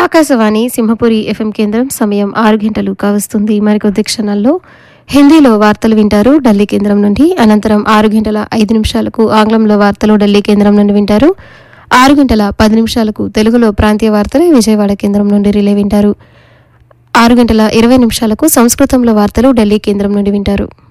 Akashvani Simhapuri FM కేంద్రం. సమయం 6 గంటలు కావస్తుంది. మరికొద్ది క్షణాల్లో హిందీలో వార్తలు వింటారు ఢిల్లీ కేంద్రం నుండి. అనంతరం 6 గంటల 5 నిమిషాలకు ఆంగ్లంలో వార్తలు ఢిల్లీ కేంద్రం నుండి వింటారు. 6 గంటల 10 నిమిషాలకు తెలుగులో ప్రాంతీయ వార్తలు విజయవాడ కేంద్రం నుండి రిలే వింటారు. 6 గంటల 20 నిమిషాలకు సంస్కృతంలో వార్తలు ఢిల్లీ కేంద్రం నుండి వింటారు.